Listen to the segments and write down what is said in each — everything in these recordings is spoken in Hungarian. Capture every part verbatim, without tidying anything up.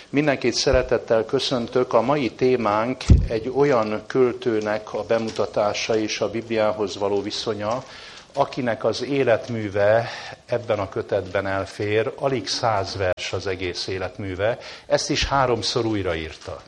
Mindenkit szeretettel köszöntök. A mai témánk egy olyan költőnek a bemutatása és a Bibliához való viszonya, akinek az életműve ebben a kötetben elfér, alig száz vers az egész életműve, ezt is háromszor újraírta.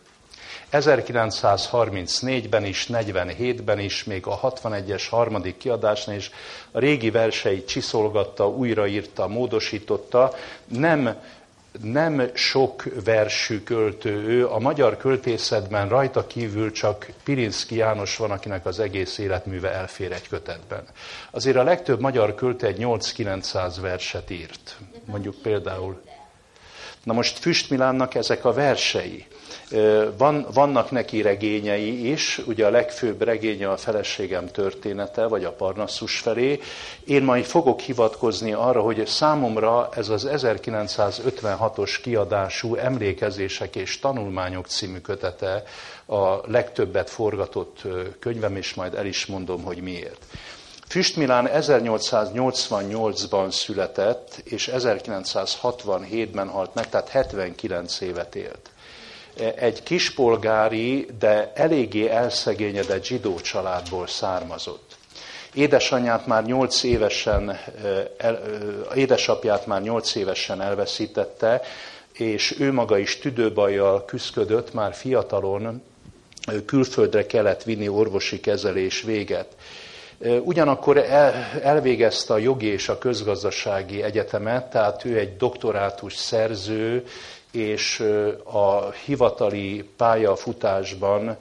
ezerkilencszázharmincnégyben is, negyvenhétben is, még a hatvanegyes harmadik kiadásnál is a régi verseit csiszolgatta, újraírta, módosította. Nem, nem sok versű költő ő, a magyar költészetben rajta kívül csak Pirinszky János van, akinek az egész életműve elfér egy kötetben. Azért a legtöbb magyar költő egy nyolc-kilencszáz verset írt. Mondjuk például. Na most Füst Milánnak ezek a versei. Van, vannak neki regényei is, ugye a legfőbb regénye a Feleségem története, vagy a Parnaszus felé. Én majd fogok hivatkozni arra, hogy számomra ez az ezerkilencszázötvenhatos kiadású Emlékezések és tanulmányok című kötete a legtöbbet forgatott könyvem, és majd el is mondom, hogy miért. Füst Milán ezernyolcszáznyolcvannyolcban született, és ezerkilencszázhatvanhétben halt meg, tehát hetvenkilenc évet élt. Egy kispolgári, de eléggé elszegényedett zsidó családból származott. Édesanyját már nyolc évesen, el, édesapját már nyolc évesen elveszítette, és ő maga is tüdőbajjal küszködött, már fiatalon külföldre kellett vinni orvosi kezelés véget. Ugyanakkor elvégezte a jogi és a közgazdasági egyetemet, tehát ő egy doktorátus szerző, és a hivatali pályafutásban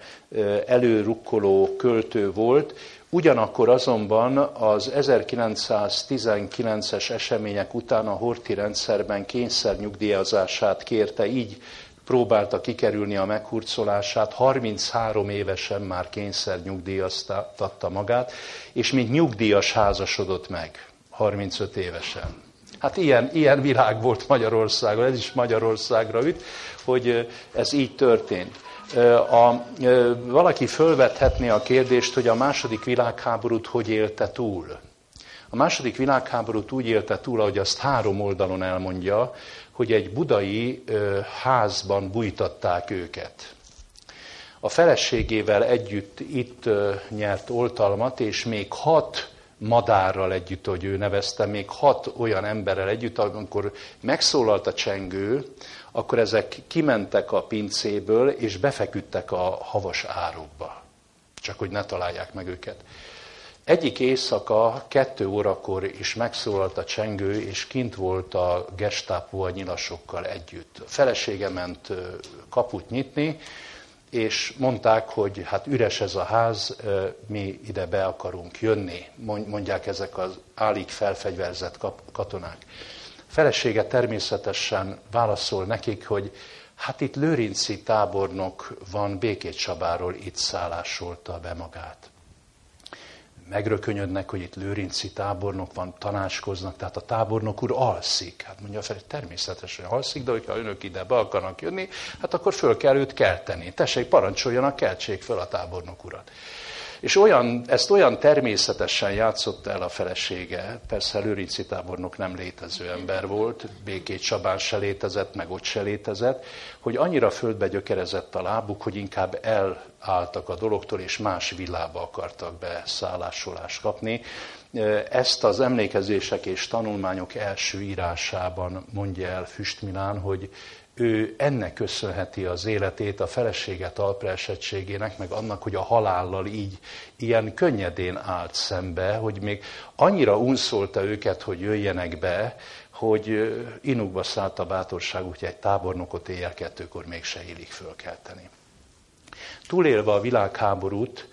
előrukkoló költő volt. Ugyanakkor azonban az ezerkilencszáztizenkilences események után a Horthy rendszerben kényszernyugdíjazását kérte, így próbálta kikerülni a meghurcolását, harminchárom évesen már kényszernyugdíjaztatta magát, és mint nyugdíjas házasodott meg, harmincöt évesen. Hát ilyen, ilyen világ volt Magyarországon, ez is Magyarországra üt, hogy ez így történt. A, valaki fölvethetné a kérdést, hogy a második világháborút hogy élte túl. A második világháborút úgy élte túl, ahogy azt három oldalon elmondja, hogy egy budai házban bújtatták őket. A feleségével együtt itt nyert oltalmat, és még hat madárral együtt, hogy ő nevezte, még hat olyan emberrel együtt, amikor megszólalt a csengő, akkor ezek kimentek a pincéből, és befeküdtek a havas árokba. Csak hogy ne találják meg őket. Egyik éjszaka, kettő órakor is megszólalt a csengő, és kint volt a gestápó a nyilasokkal együtt. A felesége ment kaput nyitni, és mondták, hogy hát üres ez a ház, mi ide be akarunk jönni, mondják ezek az állig felfegyverzett katonák. A felesége természetesen válaszol nekik, hogy hát itt lőrinci tábornok van, Békéscsabáról itt szállásolta be magát. Megrökönyödnek, hogy itt lőrinci tábornok van, tanácskoznak, tehát a tábornok úr alszik. Hát mondja fel, természetesen alszik, de hogyha önök ide be akarnak jönni, hát akkor föl kell őt kelteni. Tessék, parancsoljanak, keltsék föl a tábornok urat. És olyan, ezt olyan természetesen játszott el a felesége, persze lőrinci tábornok nem létező ember volt, Békéscsabán se létezett, meg ott se létezett, hogy annyira földbe gyökerezett a lábuk, hogy inkább elálltak a dologtól, és más villába akartak beszállásolást kapni. Ezt az Emlékezések és tanulmányok első írásában mondja el Füst Milán, hogy ő ennek köszönheti az életét, a felesége talpra esettségének, meg annak, hogy a halállal így ilyen könnyedén állt szembe, hogy még annyira unszolta őket, hogy jöjjenek be, hogy inukba szállt a bátorság, úgyhogy egy tábornokot éjjel kettőkor mégse illik fölkelteni. Túlélve a világháborút,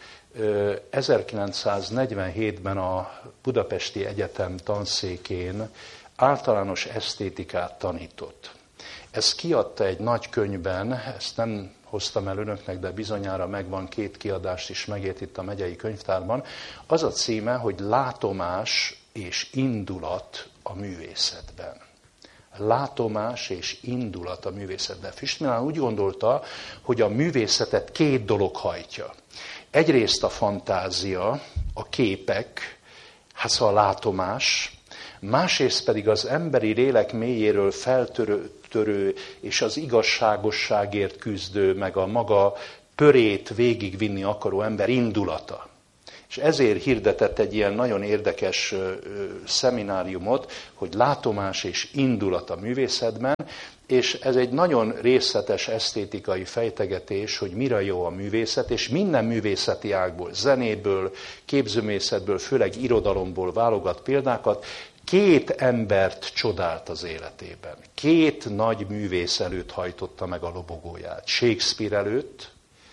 ezerkilencszáznegyvenhétben a Budapesti Egyetem tanszékén általános esztétikát tanított. Ez kiadta egy nagy könyvben, ezt nem hoztam el önöknek, de bizonyára megvan, két kiadást is megért itt a megyei könyvtárban. Az a címe, hogy Látomás és indulat a művészetben. Látomás és indulat a művészetben. Füst Milán úgy gondolta, hogy a művészetet két dolog hajtja. Egyrészt a fantázia, a képek, hát szóval a látomás, másrészt pedig az emberi lélek mélyéről feltörő törő, és az igazságosságért küzdő, meg a maga pörét végigvinni akaró ember indulata. És ezért hirdetett egy ilyen nagyon érdekes szemináriumot, hogy látomás és indulat a művészetben, és ez egy nagyon részletes esztétikai fejtegetés, hogy mire jó a művészet, és minden művészeti ágból, zenéből, képzőművészetből, főleg irodalomból válogat példákat. Két embert csodált az életében. Két nagy művész előtt hajtotta meg a lobogóját. Shakespeare előtt,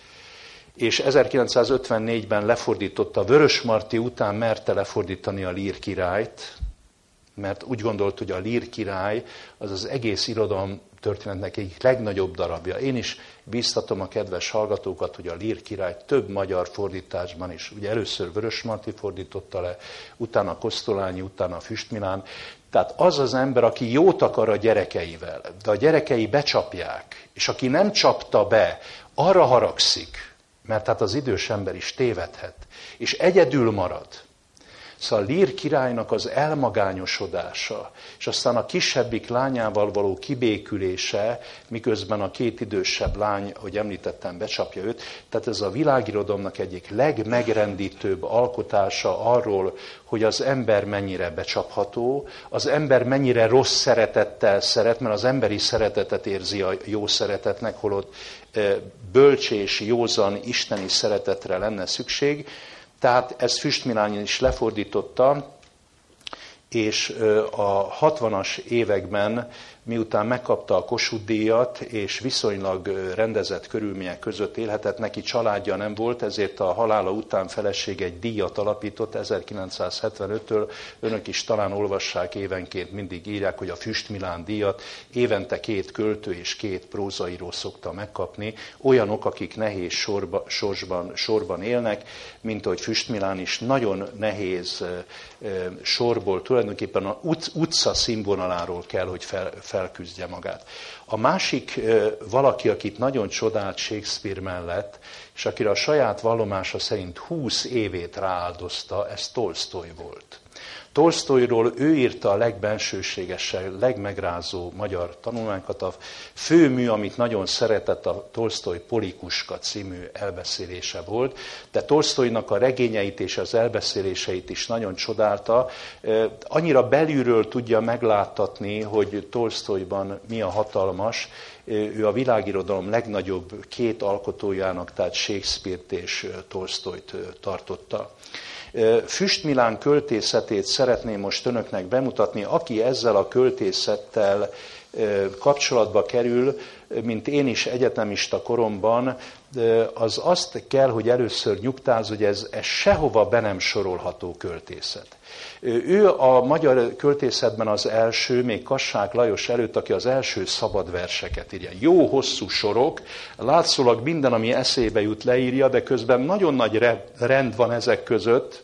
és ezerkilencszázötvennégyben lefordította, Vörösmarty után merte lefordítani a Lír királyt, mert úgy gondolt, hogy a Lír király az az egész irodalom történetnek egyik legnagyobb darabja. Én is bíztatom a kedves hallgatókat, hogy a Lír király több magyar fordításban is, ugye először Vörösmarty fordította le, utána Kosztolányi, utána Füstmilán. Tehát az az ember, aki jót akar a gyerekeivel, de a gyerekei becsapják, és aki nem csapta be, arra haragszik, mert hát az idős ember is tévedhet, és egyedül marad. Szóval Lír királynak az elmagányosodása, és aztán a kisebbik lányával való kibékülése, miközben a két idősebb lány, ahogy említettem, becsapja őt. Tehát ez a világirodalomnak egyik legmegrendítőbb alkotása arról, hogy az ember mennyire becsapható, az ember mennyire rossz szeretettel szeret, mert az emberi szeretetet érzi a jó szeretetnek, holott bölcs és józan isteni szeretetre lenne szükség. Tehát ezt Füstmilányi is lefordította, és a hatvanas években, miután megkapta a Kossuth-díjat, és viszonylag rendezett körülmények között élhetett, neki családja nem volt, ezért a halála után felesége egy díjat alapított ezerkilencszázhetvenöttől. Önök is talán olvassák, évenként mindig írják, hogy a Füstmilán díjat évente két költő és két prózaíró szokta megkapni, olyanok, akik nehéz sorba, sorsban, sorban élnek, mint ahogy Füstmilán is nagyon nehéz sorból, tulajdonképpen a utca színvonaláról kell, hogy fel, felküzdje magát. A másik valaki, akit nagyon csodált Shakespeare mellett, és akire a saját vallomása szerint húsz évét rááldozta, ez Tolsztoj volt. Tolsztojról ő írta a legbensőségesebb, legmegrázó magyar tanulmányokat. A főmű, amit nagyon szeretett, a Tolsztoj Polikuska című elbeszélése volt, de Tolsztojnak a regényeit és az elbeszéléseit is nagyon csodálta. Annyira belülről tudja megláttatni, hogy Tolsztojban mi a hatalmas. Ő a világirodalom legnagyobb két alkotójának, tehát Shakespeare-t és Tolsztojt tartotta. Füstmilán költészetét szeretném most önöknek bemutatni. Aki ezzel a költészettel kapcsolatba kerül, mint én is egyetemista koromban, az azt kell, hogy először nyugtáz, hogy ez, ez sehova be nem sorolható költészet. Ő a magyar költészetben az első, még Kassák Lajos előtt, aki az első szabad verseket írja. Jó hosszú sorok, látszólag minden, ami eszébe jut, leírja, de közben nagyon nagy rend van ezek között.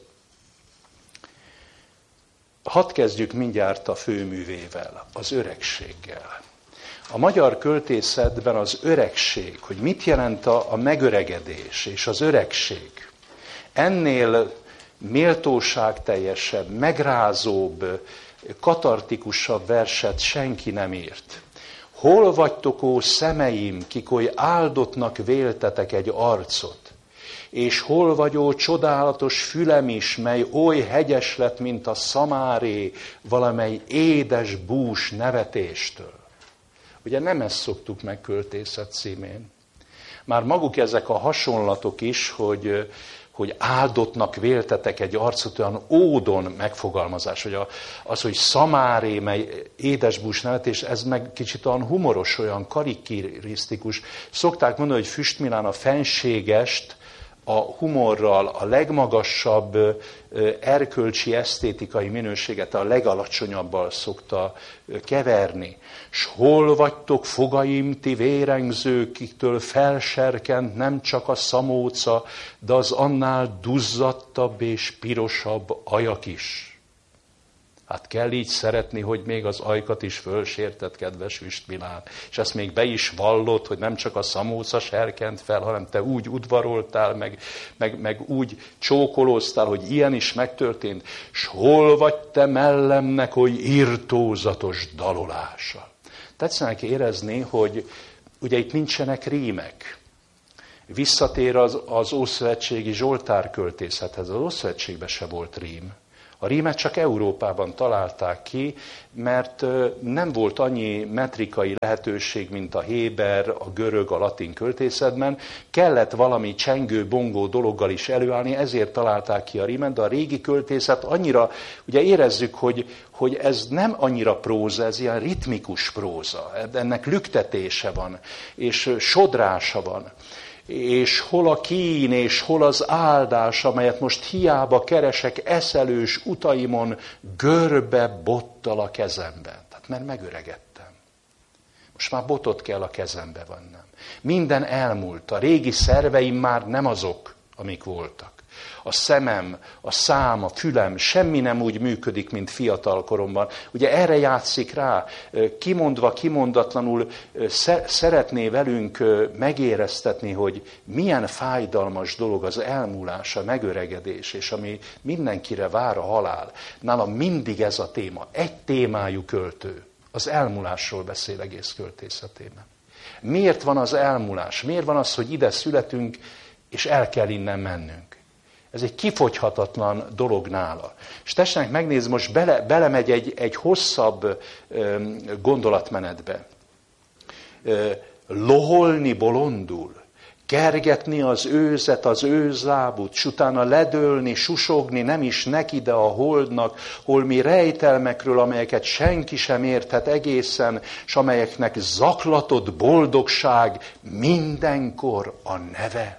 Hadd kezdjük mindjárt a főművével, az öregséggel. A magyar költészetben az öregség, hogy mit jelent a, a megöregedés és az öregség. Ennél méltóságteljesebb, megrázóbb, katartikusabb verset senki nem írt. Hol vagytok, ó szemeim, kik oly áldottnak véltetek egy arcot, és hol vagy, ó csodálatos fülem is, mely oly hegyes lett, mint a szamáré, valamely édes bús nevetéstől. Ugye nem ezt szoktuk meg költészet címén. Már maguk ezek a hasonlatok is, hogy, hogy áldottnak véltetek egy arcot, olyan ódon megfogalmazás, hogy a, az, hogy szamáré, mely édesbús nevetés, ez meg kicsit olyan humoros, olyan karikérisztikus. Szokták mondani, hogy Füstmilán a fenségest a humorral, a legmagasabb erkölcsi, esztétikai minőséget a legalacsonyabbal szokta keverni. S hol vagytok, fogaim, ti vérengzők, kiktől felserkent nem csak a szamóca, de az annál duzzadtabb és pirosabb ajak is. Hát kell így szeretni, hogy még az ajkat is fölsértett, kedves Üstmilán. És ezt még be is vallott, hogy nem csak a szamóca serkent fel, hanem te úgy udvaroltál, meg, meg, meg úgy csókolóztál, hogy ilyen is megtörtént. S hol vagy te mellemnek, hogy irtózatos dalolása. Tetszenek érezni, hogy ugye itt nincsenek rímek. Visszatér az, az ószövetségi zsoltárköltészethez. Az ószövetségben se volt rím. A rímet csak Európában találták ki, mert nem volt annyi metrikai lehetőség, mint a héber, a görög, a latin költészetben. Kellett valami csengő, bongó dologgal is előállni, ezért találták ki a rímet, de a régi költészet annyira, ugye érezzük, hogy, hogy ez nem annyira próza, ez ilyen ritmikus próza. Ennek lüktetése van, és sodrása van. És hol a kín, és hol az áldás, amelyet most hiába keresek eszelős utaimon, görbe bottal a kezemben. Tehát mert megöregedtem. Most már botot kell a kezembe vannom. Minden elmúlt, a régi szerveim már nem azok, amik voltak. A szemem, a szám, a fülem, semmi nem úgy működik, mint fiatal koromban. Ugye erre játszik rá, kimondva, kimondatlanul szeretné velünk megéreztetni, hogy milyen fájdalmas dolog az elmúlás, a megöregedés, és ami mindenkire vár a halál. Nálam mindig ez a téma, egy témájú költő. Az elmúlásról beszél egész költészetében. Miért van az elmúlás? Miért van az, hogy ide születünk, és el kell innen mennünk? Ez egy kifogyhatatlan dolog nála. És tessenek megnézni, most bele, belemegy egy, egy hosszabb ö, gondolatmenetbe. Ö, loholni bolondul, kergetni az őzet, az őzlábút, s utána ledőlni, susogni nem is neki, de a holdnak, holmi rejtelmekről, amelyeket senki sem érthet egészen, s amelyeknek zaklatott boldogság mindenkor a neve.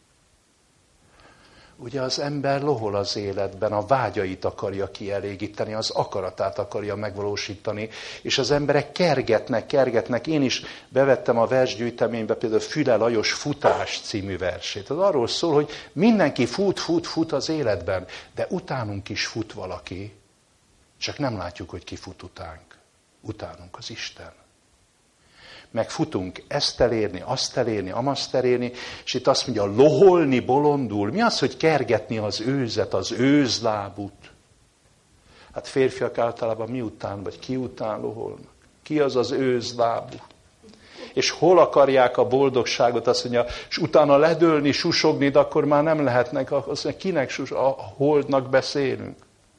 Ugye az ember lohol az életben, a vágyait akarja kielégíteni, az akaratát akarja megvalósítani, és az emberek kergetnek, kergetnek. Én is bevettem a versgyűjteménybe például Füle Lajos Futás című versét. Az arról szól, hogy mindenki fut, fut, fut az életben, de utánunk is fut valaki, csak nem látjuk, hogy ki fut utánk. Utánunk az Isten. Meg futunk ezt elérni, azt elérni, amazt elérni, és itt azt mondja, loholni bolondul. Mi az, hogy kergetni az őzet, az őzlábút? Hát férfiak általában mi után, vagy ki után loholnak? Ki az az őzlábú? És hol akarják a boldogságot, azt mondja, és utána ledőlni, susogni, de akkor már nem lehetnek, azt mondja, kinek sus, a holdnak beszélünk.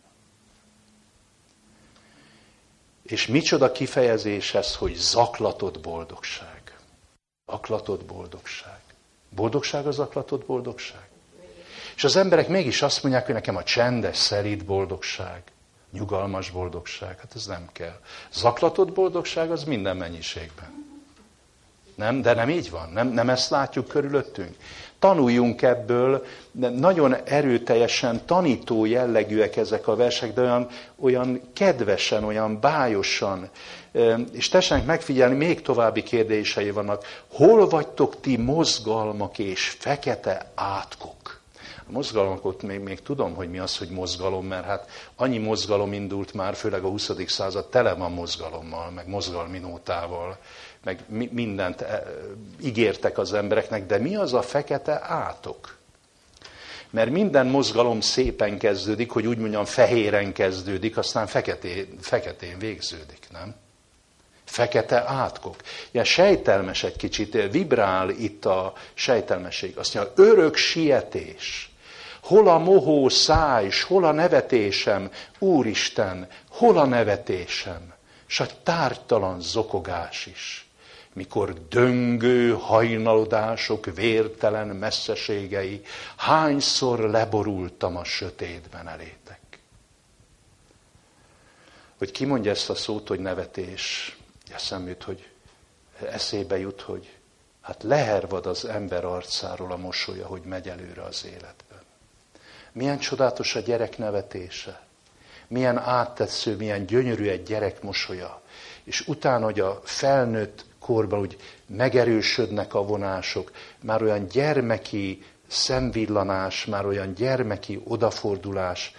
És micsoda kifejezés ez, hogy zaklatott boldogság. Zaklatott boldogság. Boldogság a zaklatott boldogság. És az emberek mégis azt mondják, hogy nekem a csendes, szelíd boldogság, nyugalmas boldogság. Hát ez nem kell. Zaklatott boldogság az minden mennyiségben. Nem? De nem így van. Nem, nem ezt látjuk körülöttünk. Tanuljunk ebből, de nagyon erőteljesen tanító jellegűek ezek a versek, de olyan, olyan kedvesen, olyan bájosan. És tessenek megfigyelni, még további kérdései vannak. Hol vagytok ti mozgalmak és fekete átkok? A mozgalmakot még, még tudom, hogy mi az, hogy mozgalom, mert hát annyi mozgalom indult már, főleg a huszadik század tele van mozgalommal, meg mozgalmi nótával, meg mindent ígértek az embereknek, de mi az a fekete átok? Mert minden mozgalom szépen kezdődik, hogy úgy mondjam, fehéren kezdődik, aztán feketén, feketén végződik, nem? Fekete átkok. Ilyen sejtelmes egy kicsit, vibrál itt a sejtelmesség. Azt mondja, örök sietés. Hol a mohó száj, s hol a nevetésem, Úristen, hol a nevetésem? S a tárgytalan zokogás is. Mikor döngő hajnalodások vértelen messzeségei, hányszor leborultam a sötétben elétek. Hogy ki mondja ezt a szót, hogy nevetés, eszembe jut, hogy eszébe jut, hogy hát lehervad az ember arcáról a mosolya, hogy megy előre az életben. Milyen csodálatos a gyerek nevetése. Milyen áttetsző, milyen gyönyörű egy gyerek mosolya. És utána, hogy a felnőtt korban úgy megerősödnek a vonások, már olyan gyermeki szemvillanás, már olyan gyermeki odafordulás,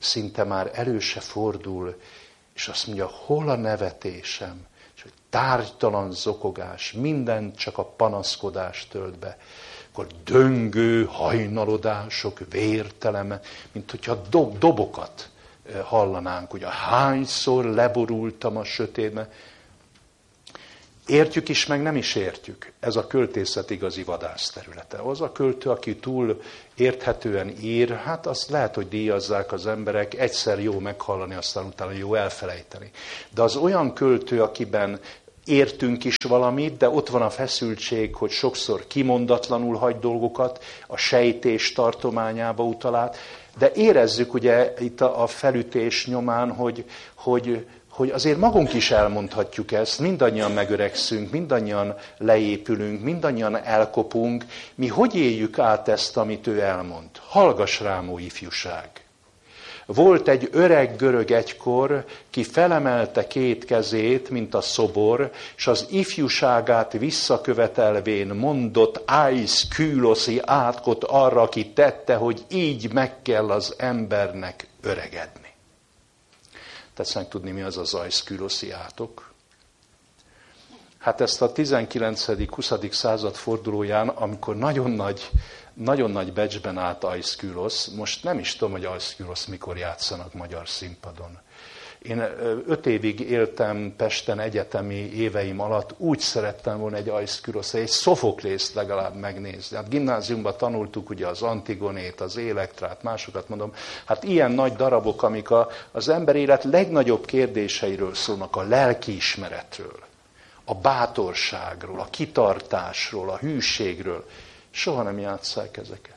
szinte már elő se fordul, és azt mondja, hol a nevetésem? És hogy tárgytalan zokogás, minden csak a panaszkodás tölt be. Akkor döngő hajnalodások, vérteleme, mint hogyha dob, dobokat hallanánk, hogy a hányszor leborultam a sötétbe. Értjük is, meg nem is értjük. Ez a költészet igazi vadászterülete. Az a költő, aki túl érthetően ír, hát azt lehet, hogy díjazzák az emberek, egyszer jó meghallani, aztán utána jó elfelejteni. De az olyan költő, akiben értünk is valamit, de ott van a feszültség, hogy sokszor kimondatlanul hagy dolgokat, a sejtés tartományába utal át, de érezzük ugye itt a felütés nyomán, hogy, hogy, hogy azért magunk is elmondhatjuk ezt, mindannyian megöregszünk, mindannyian leépülünk, mindannyian elkopunk. Mi hogy éljük át ezt, amit ő elmond? Hallgass rám, ó ifjúság! Volt egy öreg görög egykor, ki felemelte két kezét, mint a szobor, és az ifjúságát visszakövetelvén mondott ájsz kűloszi átkot arra, aki tette, hogy így meg kell az embernek öregedni. Tetszenek tudni, mi az az ájsz kűloszi átok? Hát ezt a tizenkilencedik-huszadik század fordulóján, amikor nagyon nagy Nagyon nagy becsben állt Aiszkülosz, most nem is tudom, hogy Aiszkülosz mikor játszanak magyar színpadon. Én öt évig éltem Pesten egyetemi éveim alatt, úgy szerettem volna egy Aiszkülosz, egy Szofoklészt legalább megnézni. Hát gimnáziumban tanultuk ugye az Antigonét, az Élektrát, másokat mondom. Hát ilyen nagy darabok, amik a, az ember élet legnagyobb kérdéseiről szólnak, a lelkiismeretről, a bátorságról, a kitartásról, a hűségről. Soha nem játsszák ezeket.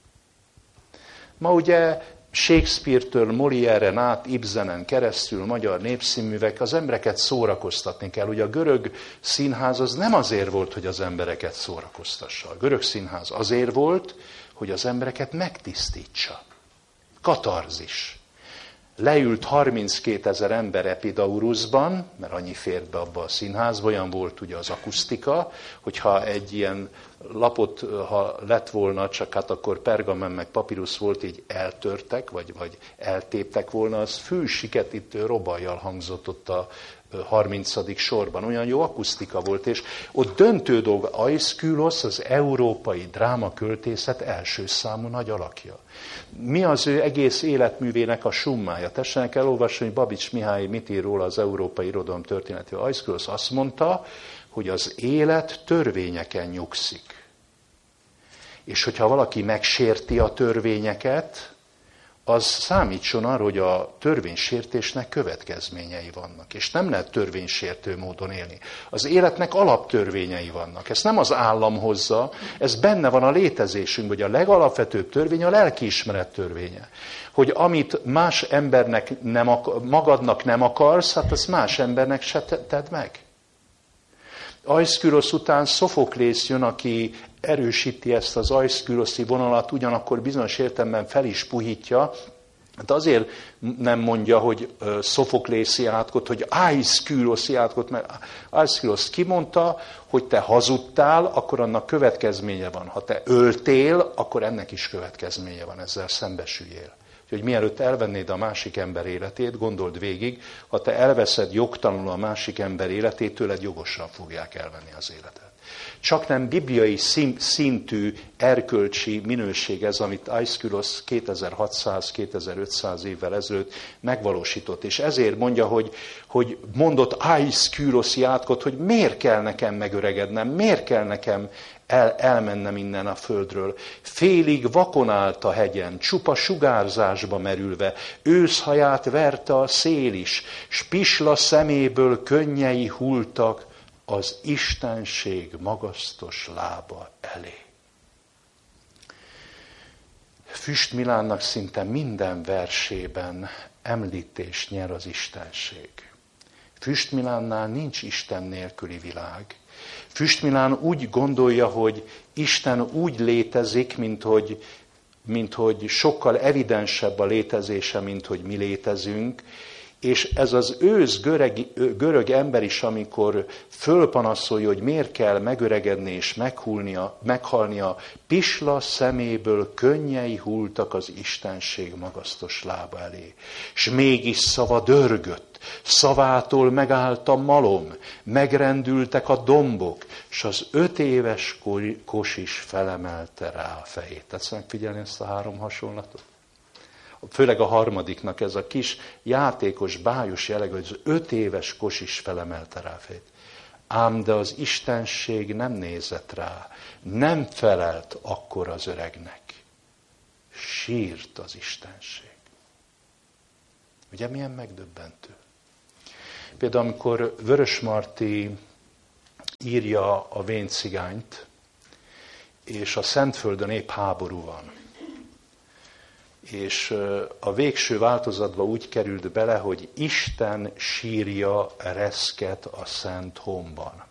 Ma ugye Shakespeare-től Molière-en át, Ibsenen keresztül, magyar népszínművek, az embereket szórakoztatni kell. Ugye a görög színház az nem azért volt, hogy az embereket szórakoztassa. A görög színház azért volt, hogy az embereket megtisztítsa. Katarzis. Leült harminckétezer ember Epidaurusban, mert annyi fért be abba a színházba, olyan volt ugye az akusztika, hogyha egy ilyen lapot, ha lett volna, csak hát akkor pergamen meg papírusz volt, így eltörtek, vagy, vagy eltéptek volna, az fülsiket itt robajjal hangzott ott a harmincadik sorban. Olyan jó akusztika volt, és ott döntő dolga, Aiszkülosz az európai drámaköltészet első számú nagy alakja. Mi az ő egész életművének a summája? Tessenek elolvasni, hogy Babics Mihály mit ír róla az európai irodalom történetével. Aiszkülosz azt mondta, hogy az élet törvényeken nyugszik. És hogyha valaki megsérti a törvényeket, az számítson arra, hogy a törvénysértésnek következményei vannak. És nem lehet törvénysértő módon élni. Az életnek alaptörvényei vannak. Ezt nem az állam hozza, ez benne van a létezésünkben, hogy a legalapvetőbb törvény a lelkiismeret törvénye. Hogy amit más embernek nem akar, magadnak nem akarsz, hát azt más embernek se tedd meg. Aiszkülosz után Szofoklész jön, aki erősíti ezt az aiszküloszi vonalat, ugyanakkor bizonyos értelemben fel is puhítja. Hát azért nem mondja, hogy Szofoklészi átkot, hogy aiszküloszi átkot, mert Aiszkülosz kimondta, hogy te hazudtál, akkor annak következménye van. Ha te öltél, akkor ennek is következménye van, ezzel szembesüljél. Hogy mielőtt elvennéd a másik ember életét, gondold végig, ha te elveszed jogtalanul a másik ember életét, tőled jogosan fogják elvenni az életet. Csak nem bibliai szintű erkölcsi minőség ez, amit Aiszkülosz kétezer-hatszáz-kétezer-ötszáz évvel ezelőtt megvalósított. És ezért mondja, hogy, hogy mondott Aiszküloszi átkot, hogy miért kell nekem megöregednem, miért kell nekem El, elmennem innen a földről. Félig vakon állt a hegyen, csupa sugárzásba merülve, őszhaját verte a szél is, s pisla szeméből könnyei hultak az istenség magasztos lába elé. Füst Milánnak szinte minden versében említést nyer az istenség. Füst Milánnál nincs Isten nélküli világ. Füst Milán úgy gondolja, hogy Isten úgy létezik, mint hogy, mint hogy sokkal evidensebb a létezése, mint hogy mi létezünk, És ez az ősz görög, görög ember is, amikor fölpanaszolja, hogy miért kell megöregedni és meghulnia, meghalnia, pisla szeméből könnyei hulltak az istenség magasztos lába elé. S mégis szava dörgött, szavától megállt a malom, megrendültek a dombok, s az öt éves kos is felemelte rá a fejét. Tetsz megfigyelni ezt a három hasonlatot? Főleg a harmadiknak ez a kis játékos, bájos jellegű, hogy az öt éves kos is felemelte rá a fejét. Ám de az istenség nem nézett rá, nem felelt akkor az öregnek. Sírt az istenség. Ugye milyen megdöbbentő? Például amikor Vörösmarty írja a Vén cigányt, és a Szentföldön épp háború van. És a végső változatba úgy került bele, hogy Isten sírja reszket a Szent Homban.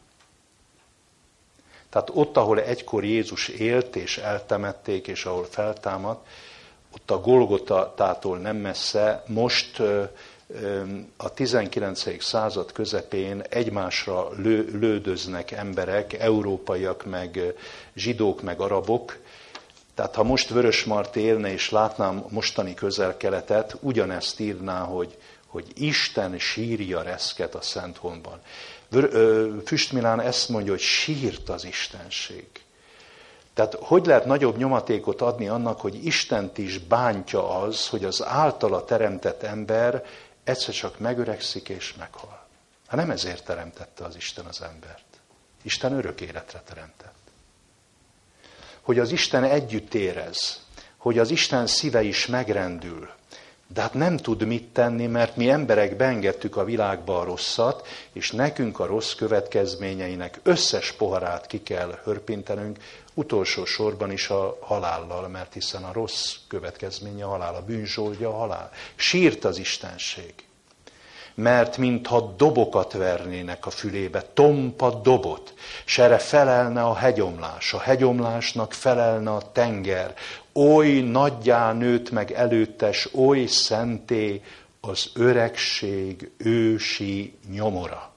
Tehát ott, ahol egykor Jézus élt, és eltemették, és ahol feltámadt, ott a Golgotától nem messze, most a tizenkilencedik század közepén egymásra lő, lődöznek emberek, európaiak, meg zsidók, meg arabok. Tehát ha most Vörösmarty élne, és látnám mostani Közel-Keletet, ugyanezt írná, hogy, hogy Isten sírja reszket a Szent Honban. Füst Milán ezt mondja, hogy sírt az istenség. Tehát hogy lehet nagyobb nyomatékot adni annak, hogy Istent is bántja az, hogy az általa teremtett ember egyszer csak megöregszik és meghal. Hát nem ezért teremtette az Isten az embert. Isten örök életre teremtett. Hogy az Isten együtt érez, hogy az Isten szíve is megrendül, de hát nem tud mit tenni, mert mi emberek beengedtük a világba a rosszat, és nekünk a rossz következményeinek összes poharát ki kell hörpintenünk, utolsó sorban is a halállal, mert hiszen a rossz következménye a halál, a bűnzsoldja a halál. Sírt az istenség. Mert mintha dobokat vernének a fülébe, tompa dobot, s erre felelne a hegyomlás, a hegyomlásnak felelne a tenger, oly nagyjá nőtt meg előttes, oly szenté az öregség ősi nyomora.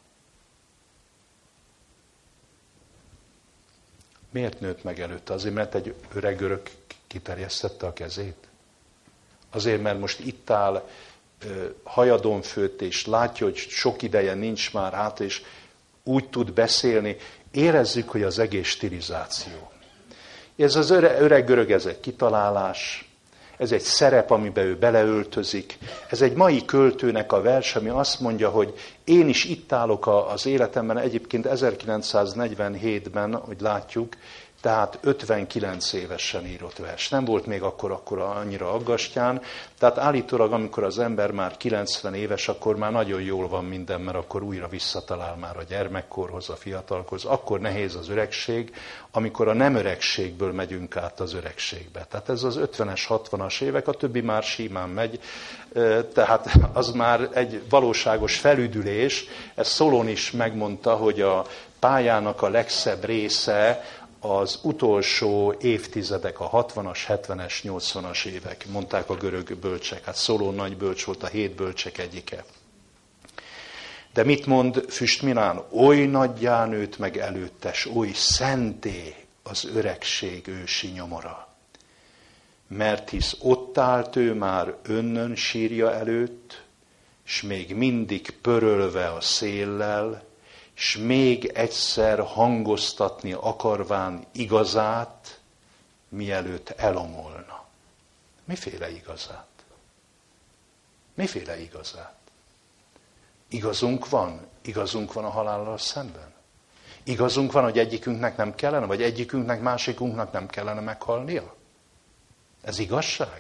Miért nőtt meg előtte? Azért, mert egy öreg örök kiterjesztette a kezét? Azért, mert most itt áll, hajadon főtt, és látja, hogy sok ideje nincs már hát, és úgy tud beszélni. Érezzük, hogy az egész stilizáció. Ez az öreg görög, ez egy kitalálás, ez egy szerep, amiben ő beleöltözik. Ez egy mai költőnek a vers, ami azt mondja, hogy én is itt állok az életemben, egyébként ezerkilencszáznegyvenhétben, hogy látjuk, tehát ötvenkilenc évesen írott vers. Nem volt még akkor, akkor annyira aggastyán. Tehát állítólag, amikor az ember már kilencven éves, akkor már nagyon jól van minden, mert akkor újra visszatalál már a gyermekkorhoz, a fiatalkorhoz. Akkor nehéz az öregség, amikor a nem öregségből megyünk át az öregségbe. Tehát ez az ötvenes, hatvanas évek, a többi már simán megy. Tehát az már egy valóságos felüdülés. Ez Szolón is megmondta, hogy a pályának a legszebb része az utolsó évtizedek, a hatvanas, hetvenes, nyolcvanas évek, mondták a görög bölcsek. Hát Szolón nagy bölcs volt, a hét bölcsek egyike. De mit mond Füst Milán? Oly nagyjá nőtt meg előttes, oly szenté az öregség ősi nyomora. Mert hisz ott állt ő már önnön sírja előtt, s még mindig pörölve a széllel, s még egyszer hangoztatni akarván igazát, mielőtt elomolna. Miféle igazát? Miféle igazát? Igazunk van? Igazunk van a halállal szemben? Igazunk van, hogy egyikünknek nem kellene, vagy egyikünknek, másikunknak nem kellene meghalnia? Ez igazság?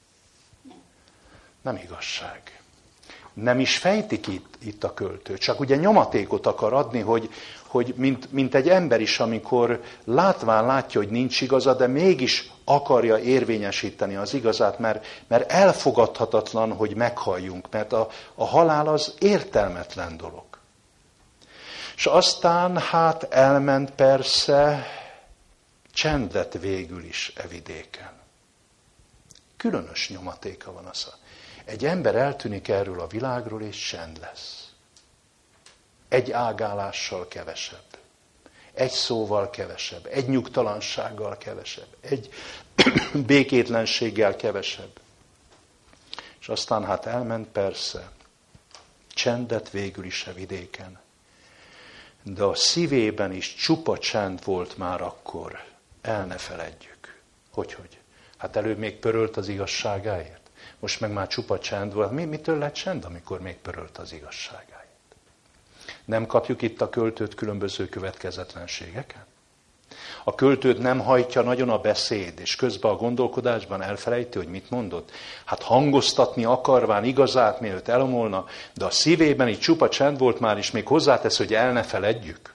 Nem igazság. Nem is fejtik itt, itt a költő, csak ugye nyomatékot akar adni, hogy, hogy mint, mint egy ember is, amikor látván látja, hogy nincs igaza, de mégis akarja érvényesíteni az igazát, mert, mert elfogadhatatlan, hogy meghalljunk, mert a, a halál az értelmetlen dolog. És aztán hát elment persze, csend lett végül is e vidéken. Különös nyomatéka van az. Egy ember eltűnik erről a világról, és csend lesz. Egy ágálással kevesebb. Egy szóval kevesebb. Egy nyugtalansággal kevesebb. Egy békétlenséggel kevesebb. És aztán hát elment persze. Csendet végül is a vidéken. De a szívében is csupa csend volt már akkor. El ne feledjük. Hogyhogy? Hát előbb még pörölt az igazságáért. Most meg már csupa csend volt. Mi, mitől lett csend, amikor még pörölt az igazságáért? Nem kapjuk itt a költőt különböző következetlenségeken? A költőt nem hajtja nagyon a beszéd, és közben a gondolkodásban elfelejti, hogy mit mondott? Hát hangoztatni akarván igazát, mielőtt elomolna, de a szívében így csupa csend volt már, és még hozzátesz, hogy el ne feledjük.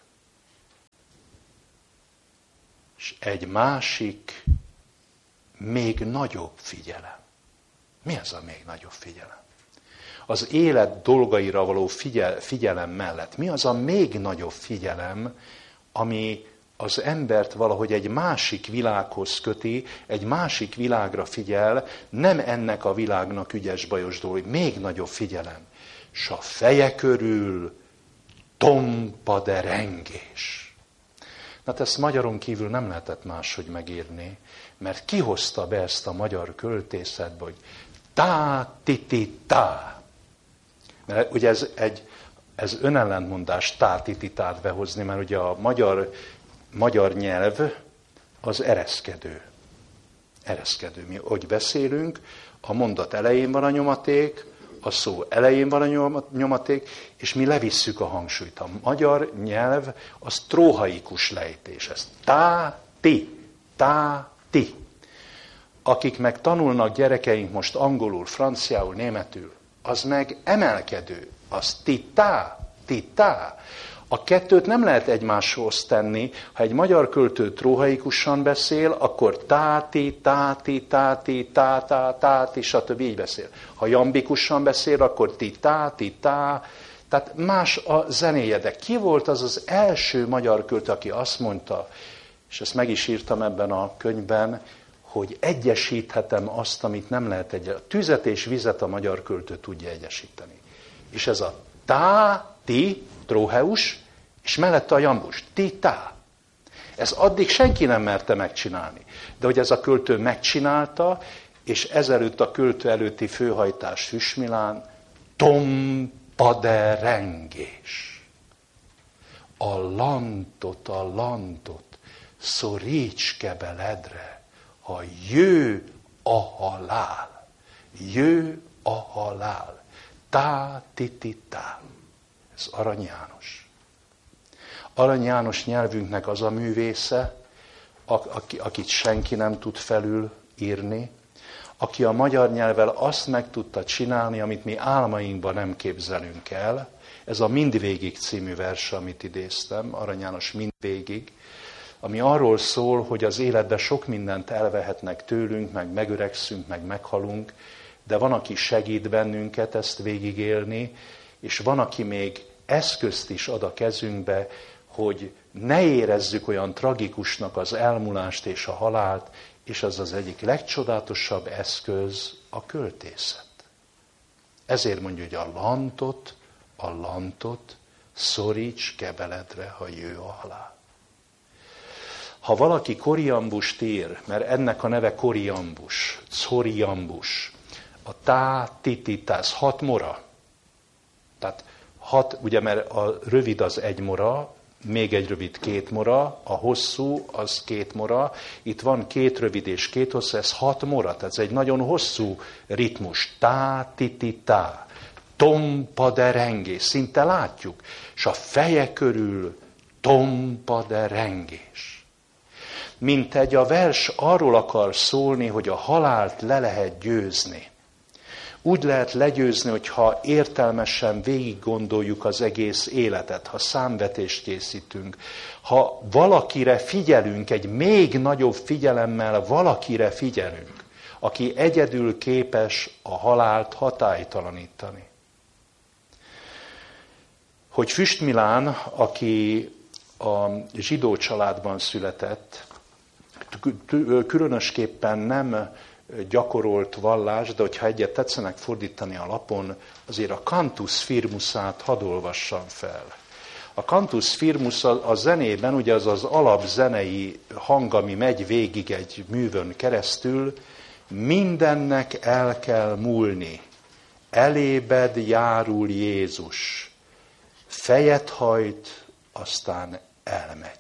És egy másik, még nagyobb figyelem. Mi az a még nagyobb figyelem? Az élet dolgaira való figyel, figyelem mellett. Mi az a még nagyobb figyelem, ami az embert valahogy egy másik világhoz köti, egy másik világra figyel, nem ennek a világnak ügyes bajos dolog, még nagyobb figyelem. S a feje körül tompa derengés. Na hát ezt magyaron kívül nem lehetett máshogy megírni, mert kihozta be ezt a magyar költészetbe, hogy tá-ti-ti-tá. Mert ugye ez, egy, ez önellentmondás tá-ti-ti-tát behozni, mert ugye a magyar, magyar nyelv az ereszkedő. Ereszkedő. Mi hogy beszélünk, a mondat elején van a nyomaték, a szó elején van a nyomaték, és mi levisszük a hangsúlyt. A magyar nyelv az tróhaikus lejtés. Ez tá-ti, tá-ti. Akik meg tanulnak gyerekeink most angolul, franciául, németül, az meg emelkedő, az titá, titá. A kettőt nem lehet egymáshoz tenni. Ha egy magyar költő tróhaikusan beszél, akkor táti, táti, táti, tátá, táti, stb. Így beszél. Ha jambikusan beszél, akkor titá, titá. Tehát más a zenéje. De ki volt az az első magyar költő, aki azt mondta, és ezt meg is írtam ebben a könyvben, hogy egyesíthetem azt, amit nem lehet egyesíteni. A tüzet és vizet a magyar költő tudja egyesíteni. És ez a tá, ti, tróheus, és mellette a jambus, ti, tá. Ez addig senki nem merte megcsinálni. De hogy ez a költő megcsinálta, és ezelőtt a költő előtti főhajtás Füstmilán, tompaderengés. A lantot, a lantot szoríts kebeledre, ha jő a halál, jő a halál, tá-ti-ti-tá. Ez Arany János. Arany János nyelvünknek az a művésze, akit senki nem tud felül írni, aki a magyar nyelvvel azt meg tudta csinálni, amit mi álmainkban nem képzelünk el. Ez a Mindvégig című vers, amit idéztem, Arany János Mindvégig, ami arról szól, hogy az életben sok mindent elvehetnek tőlünk, meg megöregszünk, meg meghalunk, de van, aki segít bennünket ezt végigélni, és van, aki még eszközt is ad a kezünkbe, hogy ne érezzük olyan tragikusnak az elmulást és a halált, és az az egyik legcsodálatosabb eszköz a költészet. Ezért mondja, hogy a lantot, a lantot szoríts kebeledre, ha jő a halál. Ha valaki koriambust ír, mert ennek a neve koriambus, coriambus, a tá, ti, ti, tá, ez hat mora. Tehát hat, ugye mert a rövid az egy mora, még egy rövid két mora, a hosszú az két mora, itt van két rövid és két hosszú, ez hat mora, tehát ez egy nagyon hosszú ritmus. Tá, ti, ti, tá, tompa derengés, szinte látjuk, és a feje körül tompa derengés. Mint egy a vers arról akar szólni, hogy a halált le lehet győzni. Úgy lehet legyőzni, hogyha értelmesen végig gondoljuk az egész életet, ha számvetést készítünk, ha valakire figyelünk, egy még nagyobb figyelemmel valakire figyelünk, aki egyedül képes a halált hatálytalanítani. Hogy Füstmilán, aki a zsidó családban született, különösképpen nem gyakorolt vallás, de hogyha egyet tetszenek fordítani a lapon, azért a cantus firmusát hadd olvassam fel. A cantus firmus a, a zenében, ugye az az alapzenei hang, ami megy végig egy művön keresztül, mindennek el kell múlni. Elébed járul Jézus. Fejet hajt, aztán elmegy.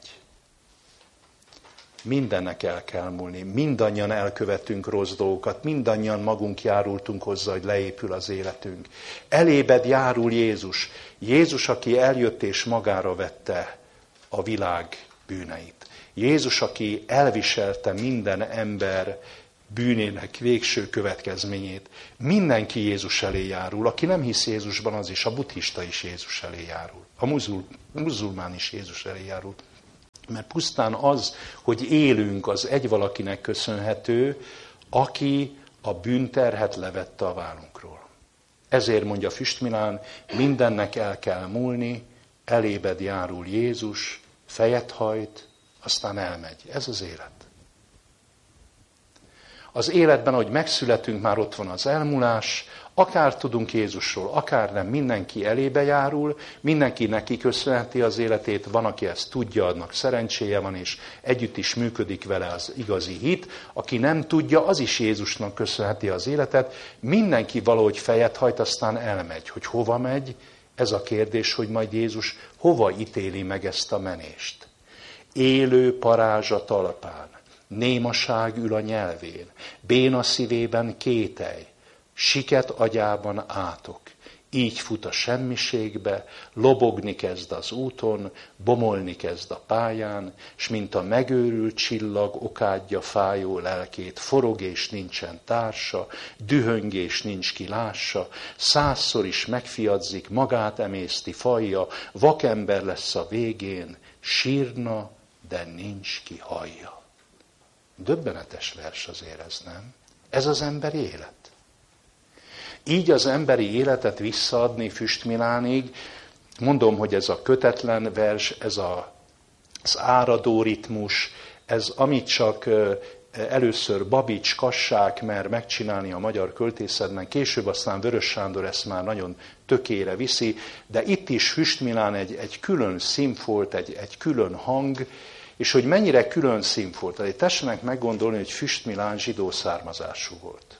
Mindennek el kell múlni. Mindannyian elkövetünk rossz dolgokat, mindannyian magunk járultunk hozzá, hogy leépül az életünk. Elébed járul Jézus. Jézus, aki eljött és magára vette a világ bűneit. Jézus, aki elviselte minden ember bűnének végső következményét. Mindenki Jézus elé járul. Aki nem hisz Jézusban, az is, a buddhista is Jézus elé járul. A muzul, muzulmán is Jézus elé járul. Mert pusztán az, hogy élünk, az egy valakinek köszönhető, aki a bűnterhet levette a vállunkról. Ezért mondja Füstmilán, mindennek el kell múlni, elébed járul Jézus, fejet hajt, aztán elmegy. Ez az élet. Az életben, ahogy megszületünk, már ott van az elmúlás, akár tudunk Jézusról, akár nem, mindenki elébe járul, mindenki neki köszönheti az életét, van, aki ezt tudja, annak szerencséje van, és együtt is működik vele az igazi hit. Aki nem tudja, az is Jézusnak köszönheti az életet, mindenki valahogy fejet hajt, aztán elmegy. Hogy hova megy? Ez a kérdés, hogy majd Jézus hova ítéli meg ezt a menést. Élő parázs a talpán, némaság ül a nyelvén, béna szívében kételj, siket agyában átok. Így fut a semmiségbe, lobogni kezd az úton, bomolni kezd a pályán, s mint a megőrült csillag okádja fájó lelkét, forog és nincsen társa, dühöng és nincs ki lássa, százszor is megfiadzik, magát emészti fajja, vakember lesz a végén, sírna, de nincs ki hallja. Döbbenetes vers azért ez, nem? Ez az emberi élet. Így az emberi életet visszaadni Füstmilánig, mondom, hogy ez a kötetlen vers, ez a, az áradó ritmus, ez amit csak először Babics, Kassák mer megcsinálni a magyar költészetben, később aztán Vörös Sándor ezt már nagyon tökére viszi, de itt is Füstmilán egy, egy külön színfolt, egy, egy külön hang, és hogy mennyire külön színfolt. Tehát tessenek meggondolni, hogy Füstmilán zsidó származású volt.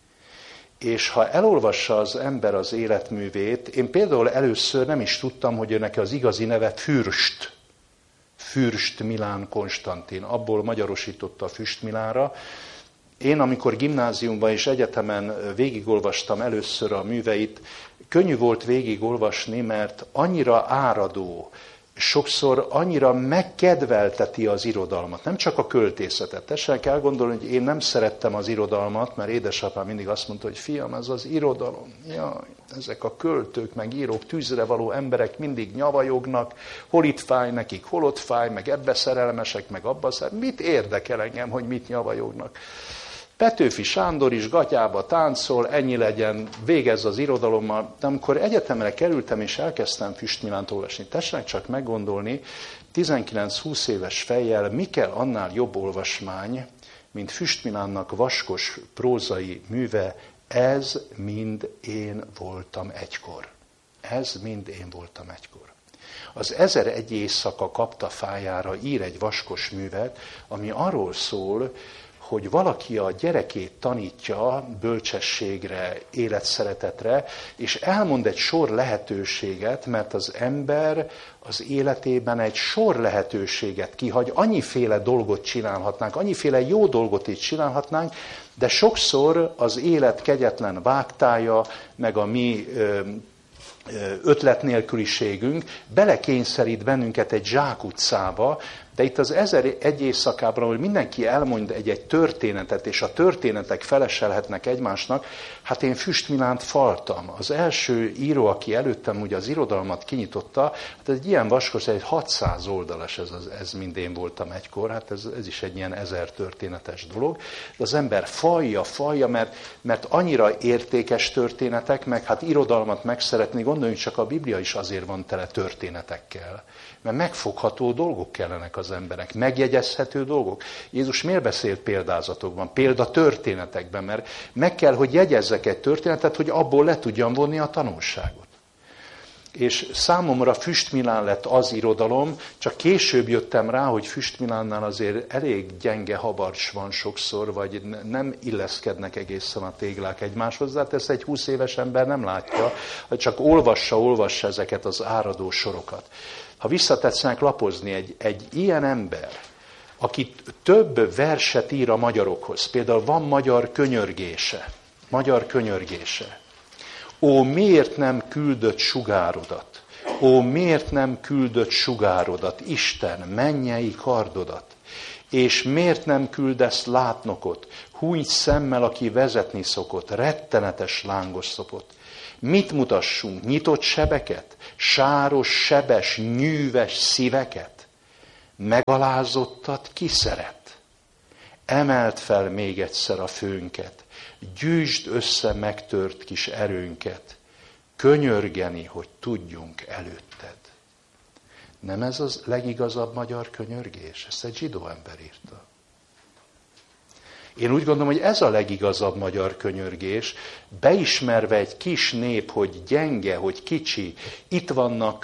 És ha elolvassa az ember az életművét, én például először nem is tudtam, hogy őnek az igazi neve Fürst. Fürst Milán Konstantin. Abból magyarosította a Füstmilánra. Én, amikor gimnáziumban és egyetemen végigolvastam először a műveit, könnyű volt végigolvasni, mert annyira áradó, sokszor annyira megkedvelteti az irodalmat, nem csak a költészetet. Tessenek elgondolni, hogy én nem szerettem az irodalmat, mert édesapám mindig azt mondta, hogy fiam, ez az irodalom. Jaj, ezek a költők, meg írók, tűzre való emberek mindig nyavajognak, hol itt fáj nekik, hol ott fáj, meg ebbe szerelmesek, meg abba szerelmesek. Mit érdekel engem, hogy mit nyavajognak? Petőfi Sándor is gatyába táncol, ennyi legyen, végezz az irodalommal. De amikor egyetemre kerültem és elkezdtem Füstmilánt olvasni, tessenek csak meggondolni, tizenkilenc-húsz éves fejjel mi kell annál jobb olvasmány, mint Füstmilánnak vaskos prózai műve, ez mind én voltam egykor. Ez mind én voltam egykor. Az Ezer egy éjszaka kapta fájára ír egy vaskos művet, ami arról szól, hogy valaki a gyerekét tanítja bölcsességre, életszeretetre, és elmond egy sor lehetőséget, mert az ember az életében egy sor lehetőséget kihagy, annyiféle dolgot csinálhatnánk, annyiféle jó dolgot is csinálhatnánk, de sokszor az élet kegyetlen vágtája, meg a mi ötletnélküliségünk belekényszerít bennünket egy zsákutcába, de itt az Ezer egy éjszakában, ahol mindenki elmond egy-egy történetet, és a történetek feleselhetnek egymásnak, hát én Füstmilánt faltam. Az első író, aki előttem ugye az irodalmat kinyitotta, hát egy ilyen vaskos, egy hatszáz oldalas, ez, az, ez mind én voltam egykor, hát ez, ez is egy ilyen ezer történetes dolog. De az ember falja, falja, mert, mert annyira értékes történetek, meg hát irodalmat meg szeretni, gondoljunk csak, a Biblia is azért van tele történetekkel. Mert megfogható dolgok kellenek az emberek. Megjegyezhető dolgok. Jézus miért beszélt példázatokban, példatörténetekben? Mert meg kell, hogy jegyezzek egy történetet, hogy abból le tudjam vonni a tanulságot. És számomra Füstmilán lett az irodalom, csak később jöttem rá, hogy Füstmilánnál azért elég gyenge habarcs van sokszor, vagy nem illeszkednek egészen a téglák egymáshoz, de hát ezt egy húsz éves ember nem látja, csak olvassa, olvassa ezeket az áradó sorokat. Ha visszatetszenek lapozni, egy, egy ilyen ember, aki több verset ír a magyarokhoz, például van magyar könyörgése, magyar könyörgése. Ó, miért nem küldött sugárodat? Ó, miért nem küldött sugárodat? Isten, mennyei kardodat. És miért nem küldesz látnokot? Húny szemmel, aki vezetni szokott, rettenetes lángos szopot. Mit mutassunk? Nyitott sebeket? Sáros, sebes, nyűves szíveket? Megalázottat ki szeret? Emeld fel még egyszer a főnket. Gyűjtsd össze megtört kis erőnket, könyörgeni, hogy tudjunk előtted. Nem ez az legigazabb magyar könyörgés? Ezt egy zsidó ember írta. Én úgy gondolom, hogy ez a legigazabb magyar könyörgés, beismerve egy kis nép, hogy gyenge, hogy kicsi, itt vannak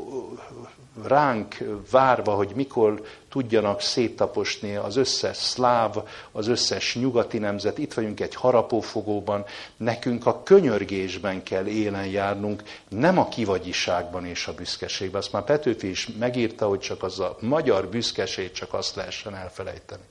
ránk várva, hogy mikor tudjanak széttaposni az összes szláv, az összes nyugati nemzet. Itt vagyunk egy harapófogóban, nekünk a könyörgésben kell élen járnunk, nem a kivagyiságban és a büszkeségben. Azt már Petőfi is megírta, hogy csak az a magyar büszkeség, csak azt lehessen elfelejteni.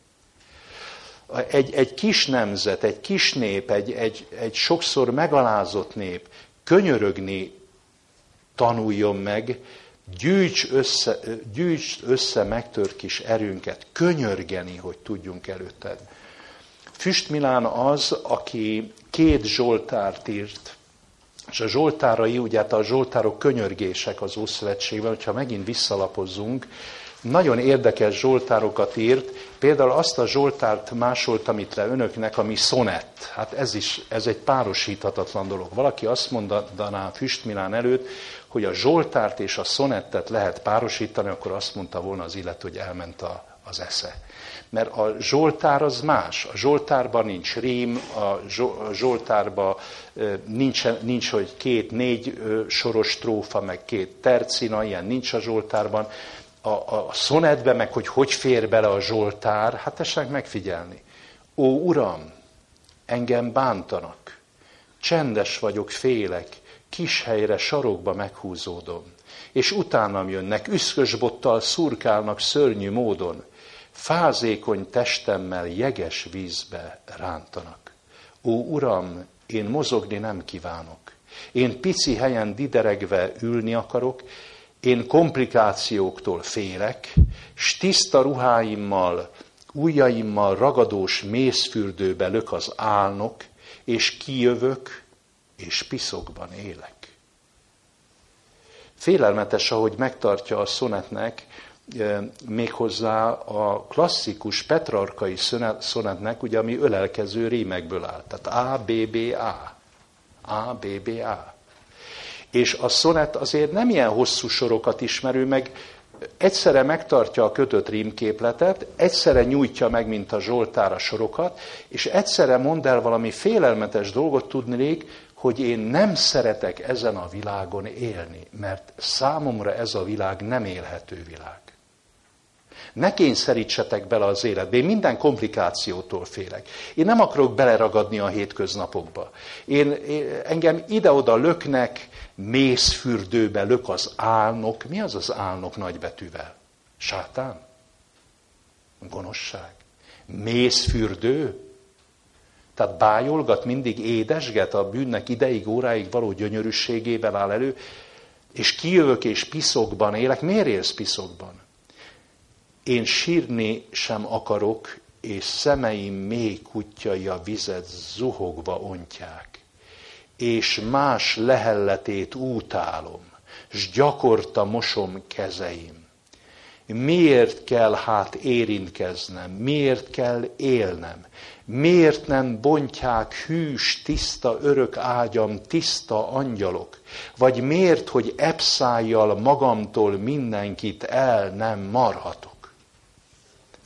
Egy, egy kis nemzet, egy kis nép, egy, egy, egy sokszor megalázott nép könyörögni tanuljon meg, Gyűjts össze, gyűjts össze megtört kis erőnket, könyörgeni, hogy tudjunk előtted. Füstmilán az, aki két zsoltárt írt, és a zsoltárai, ugye hát a zsoltárok könyörgések az Ószövetségben, hogyha megint visszalapozzunk, nagyon érdekes zsoltárokat írt, például azt a zsoltárt másoltam itt le önöknek, ami szonett. Hát ez is, ez egy párosíthatatlan dolog. Valaki azt mondaná Füstmilán előtt, hogy a zsoltárt és a szonettet lehet párosítani, akkor azt mondta volna az illető, hogy elment a, az esze. Mert a zsoltár az más. A zsoltárban nincs rím, a zsoltárban nincs, nincs hogy két, négy soros strófa, meg két tercina, ilyen nincs a zsoltárban. A, a szonetben meg, hogy hogy fér bele a zsoltár, hát tessenek megfigyelni. Ó, Uram, engem bántanak, csendes vagyok, félek, kis helyre, sarokba meghúzódom, és utánam jönnek, üszkösbottal szurkálnak szörnyű módon, fázékony testemmel jeges vízbe rántanak. Ó, Uram, én mozogni nem kívánok, én pici helyen dideregve ülni akarok, én komplikációktól félek, s tiszta ruháimmal, ujjaimmal ragadós mészfürdőbe lök az álnok, és kijövök, és piszokban élek. Félelmetes, ahogy megtartja a szonetnek, méghozzá a klasszikus petrarkai szonetnek, ugye, ami ölelkező rímekből áll. Tehát A, B, B, A. A, B, B, A. És a szonet azért nem ilyen hosszú sorokat ismerő, meg egyszerre megtartja a kötött rímképletet, egyszerre nyújtja meg, mint a zsoltár a sorokat, és egyszerre mond el valami félelmetes dolgot, tudnék, hogy én nem szeretek ezen a világon élni, mert számomra ez a világ nem élhető világ. Ne kényszerítsetek bele az életbe. Én minden komplikációtól félek. Én nem akarok beleragadni a hétköznapokba. Én, én, engem ide-oda löknek, mészfürdőbe lök az álnok. Mi az az álnok nagybetűvel? Sátán? Gonoszság? Mészfürdő? Tehát bájolgat, mindig édesget, a bűnnek ideig, óráig való gyönyörűségében áll elő, és kijövök és piszokban élek. Miért élsz piszokban? Én sírni sem akarok, és szemeim mély kutyai a vizet zuhogva ontják, és más lehelletét útálom, s gyakorta mosom kezeim. Miért kell hát érintkeznem, miért kell élnem, miért nem bontják hűs, tiszta örök ágyam, tiszta angyalok, vagy miért, hogy ebb szájjal magamtól mindenkit el nem marhatok?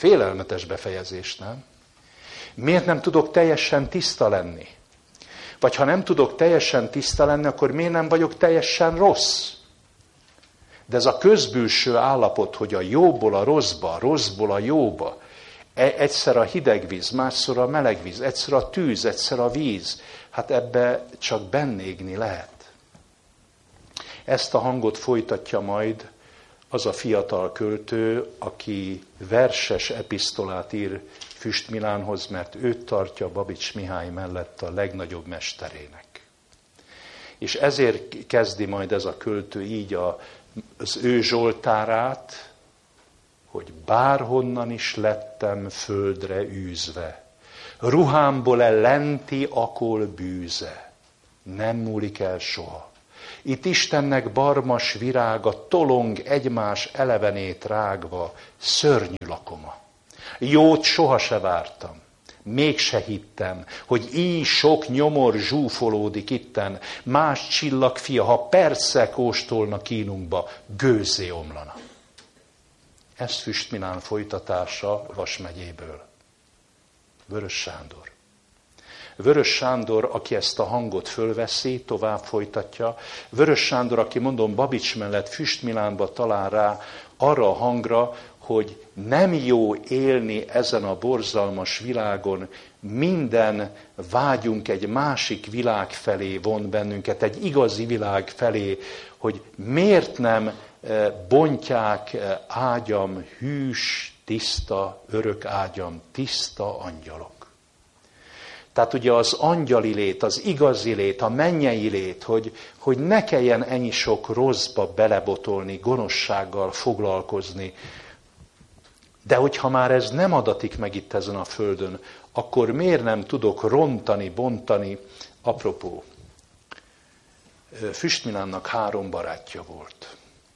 Félelmetes befejezés, nem? Miért nem tudok teljesen tiszta lenni? Vagy ha nem tudok teljesen tiszta lenni, akkor miért nem vagyok teljesen rossz? De ez a közbülső állapot, hogy a jóból a rosszba, a rosszból a jóba, egyszer a hideg víz, másszor a meleg víz, egyszer a tűz, egyszer a víz, hát ebbe csak bennégni lehet. Ezt a hangot folytatja majd az a fiatal költő, aki verses episztolát ír Füst Milánhoz, mert őt tartja Babics Mihály mellett a legnagyobb mesterének. És ezért kezdi majd ez a költő így a, az ő zsoltárát, hogy bárhonnan is lettem földre űzve, ruhámból-e lenti akol bűze, nem múlik el soha. Itt Istennek barmas virága tolong egymás elevenét rágva, szörnyű lakoma. Jót soha se vártam, mégse hittem, hogy így sok nyomor zsúfolódik itten, más csillagfia, ha persze kóstolna kínunkba, gőzzé omlana. Ez Füst Milán folytatása Vas megyéből. Vörös Sándor. Vörös Sándor, aki ezt a hangot fölveszi, tovább folytatja. Vörös Sándor, aki mondom Babics mellett Füst Milánba talál rá arra a hangra, hogy nem jó élni ezen a borzalmas világon, minden vágyunk egy másik világ felé von bennünket, egy igazi világ felé, hogy miért nem bontják ágyam, hűs, tiszta, örök ágyam, tiszta angyalok. Tehát ugye az angyali lét, az igazi lét, a mennyei lét, hogy, hogy ne kelljen ennyi sok rosszba belebotolni, gonoszsággal foglalkozni. De hogyha már ez nem adatik meg itt ezen a földön, akkor miért nem tudok rontani, bontani? Apropó, Füst Milánnak három barátja volt.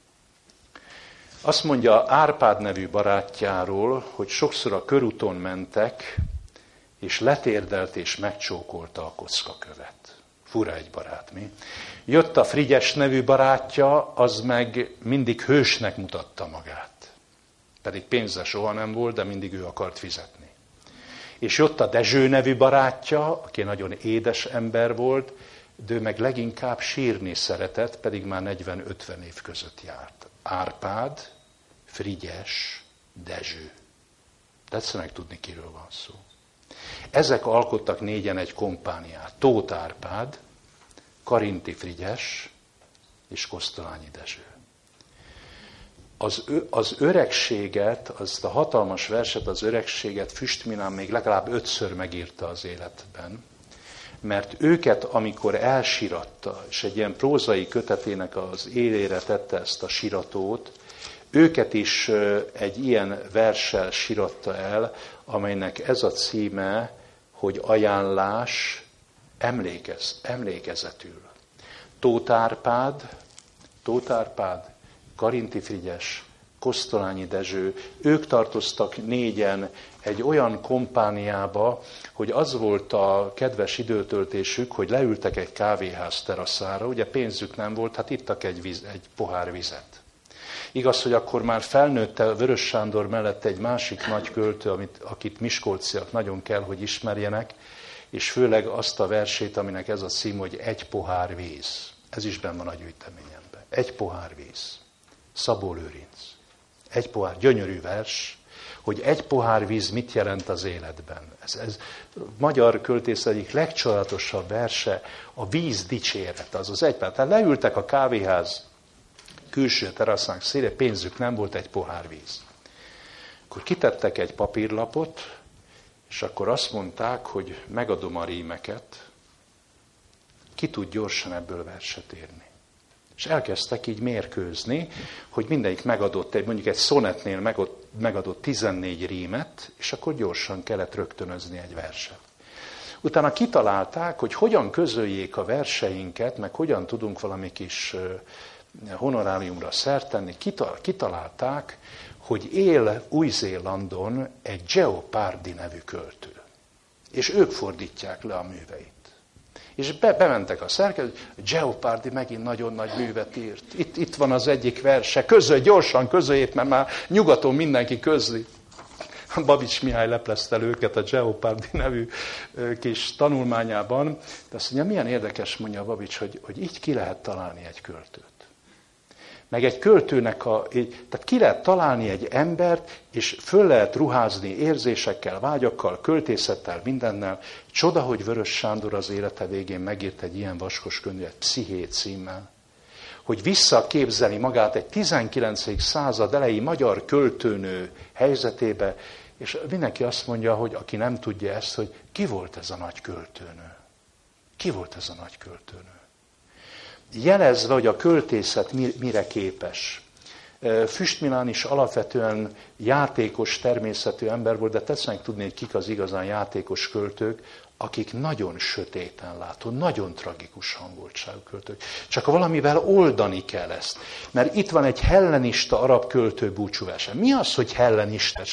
Azt mondja Árpád nevű barátjáról, hogy sokszor a körúton mentek, és letérdelt és megcsókolta a kockakövet. Fura egy barát, mi? Jött a Frigyes nevű barátja, az meg mindig hősnek mutatta magát. Pedig pénze soha nem volt, de mindig ő akart fizetni. És jött a Dezső nevű barátja, aki nagyon édes ember volt, de ő meg leginkább sírni szeretett, pedig már negyven-ötven év között járt. Árpád, Frigyes, Dezső. Tetszenek tudni, kiről van szó. Ezek alkottak négyen egy kompániát. Tóth Árpád, Karinti Frigyes és Kosztolányi Dezső. Az, az öregséget, azt a hatalmas verset, az öregséget Füst Milán még legalább ötször megírta az életben, mert őket, amikor elsiratta, és egy ilyen prózai kötetének az élére tette ezt a siratót, őket is egy ilyen verssel siratta el, amelynek ez a címe, hogy ajánlás emlékez, emlékezetül. Tóth Árpád, Tóth Árpád, Karinti Frigyes, Kosztolányi Dezső, ők tartoztak négyen egy olyan kompániába, hogy az volt a kedves időtöltésük, hogy leültek egy kávéház teraszára, ugye pénzük nem volt, hát ittak egy, víz, egy pohár vizet. Igaz, hogy akkor már felnőtte Vörös Sándor mellett egy másik nagy költő, amit, akit miskolciak nagyon kell, hogy ismerjenek, és főleg azt a versét, aminek ez a cím, hogy egy pohár víz. Ez is benne van a gyűjteményemben. Egy pohár víz. Szabó Lőrinc. Egy pohár, gyönyörű vers, hogy egy pohár víz mit jelent az életben. Ez, ez magyar költész egyik legcsodálatosabb verse, a víz dicséret, az az egy pohár. Tehát leültek a kávéház külső teraszánk szélre, pénzük nem volt, egy pohár víz. Akkor kitettek egy papírlapot, és akkor azt mondták, hogy megadom a rímeket, ki tud gyorsan ebből verset írni. És elkezdtek így mérkőzni, hogy mindegyik megadott, egy, mondjuk egy szonetnél megadott, megadott tizennégy rímet, és akkor gyorsan kellett rögtönözni egy verset. Utána kitalálták, hogy hogyan közöljék a verseinket, meg hogyan tudunk valami kis honoráriumra szert tenni. Kitalálták, hogy él Új-Zélandon egy Jeopardy nevű költő. És ők fordítják le a műveit. És be, bementek a szerkező, Jeopardy megint nagyon nagy művet írt. Itt, itt van az egyik verse, közölj, gyorsan közöljét, mert már nyugaton mindenki közli. Babics Mihály leplezte őket a Jeopardy nevű kis tanulmányában. De azt mondja, milyen érdekes, mondja a Babics, hogy, hogy így ki lehet találni egy költőt. Meg egy költőnek a... Tehát ki lehet találni egy embert, és föl lehet ruházni érzésekkel, vágyakkal, költészettel, mindennel. Csoda, hogy Vörös Sándor az élete végén megírt egy ilyen vaskos könyvet, Psziché címmel. Hogy visszaképzeli magát egy tizenkilencedik század elejé magyar költőnő helyzetébe, és mindenki azt mondja, hogy aki nem tudja ezt, hogy ki volt ez a nagy költőnő? Ki volt ez a nagy költőnő? Jelezve, hogy a költészet mire képes. Füst Milán is alapvetően játékos természetű ember volt, de tetszenek tudni, hogy kik az igazán játékos költők, akik nagyon sötéten látó, nagyon tragikus hangoltságú költők. Csak valamivel oldani kell ezt. Mert itt van egy hellenista arab költő búcsúverse. Mi az, hogy hellenista?